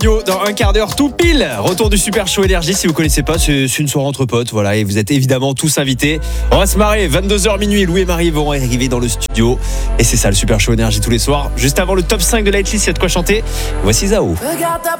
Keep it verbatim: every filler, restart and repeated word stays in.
Dans un quart d'heure tout pile, retour du Super Show Énergie. Si vous connaissez pas, c'est, c'est une soirée entre potes, voilà, et vous êtes évidemment tous invités. On va se marrer, vingt-deux heures minuit, Louis et Marie vont arriver dans le studio. Et c'est ça le Super Show Énergie tous les soirs. Juste avant le top cinq de la hitlist, il y a de quoi chanter. Voici Zao. Regarde ta